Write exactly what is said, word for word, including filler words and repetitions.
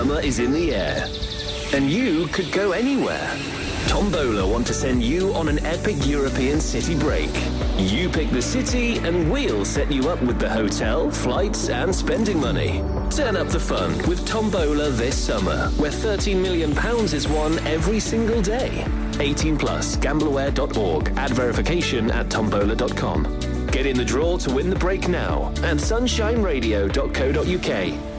Summer is in the air, and you could go anywhere. Tombola want to send you on an epic European city break. You pick the city and we'll set you up with the hotel, flights and spending money. Turn up the fun with Tombola this summer, where thirteen million pounds is won every single day. eighteen plus, gambleaware dot org, add verification at tombola dot com. Get in the draw to win the break now at sunshine radio dot co dot uk.